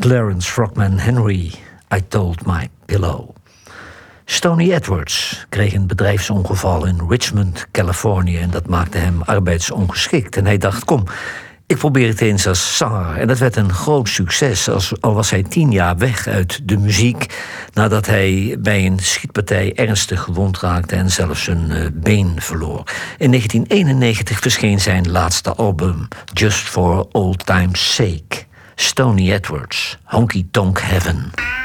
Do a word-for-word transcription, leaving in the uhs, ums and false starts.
Clarence Frogman Henry, I Told My Pillow. Stoney Edwards kreeg een bedrijfsongeval in Richmond, Californië, en dat maakte hem arbeidsongeschikt. En hij dacht, kom, ik probeer het eens als zanger. En dat werd een groot succes, als, al was hij tien jaar weg uit de muziek, nadat hij bij een schietpartij ernstig gewond raakte en zelfs zijn uh, been verloor. In negentien eenennegentig verscheen zijn laatste album, Just for Old Time's Sake. Stoney Edwards, Honky Tonk Heaven.